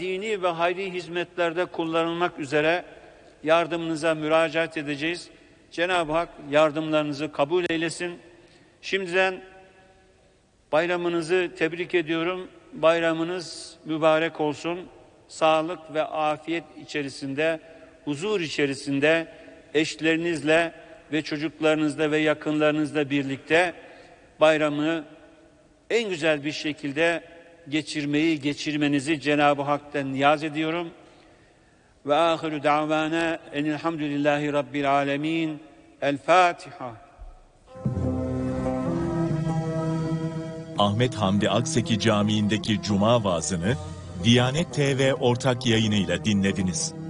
dini ve hayri hizmetlerde kullanılmak üzere yardımınıza müracaat edeceğiz. Cenab-ı Hak yardımlarınızı kabul eylesin. Şimdiden bayramınızı tebrik ediyorum. Bayramınız mübarek olsun. Sağlık ve afiyet içerisinde, huzur içerisinde eşlerinizle ve çocuklarınızla ve yakınlarınızla birlikte bayramı en güzel bir şekilde geçirmenizi Cenab-ı Hak'tan niyaz ediyorum. Ve ahiru davana enilhamdülillahi rabbil alemin. El Fatiha. Ahmet Hamdi Akseki Camii'ndeki Cuma vaazını Diyanet TV ortak yayınıyla dinlediniz.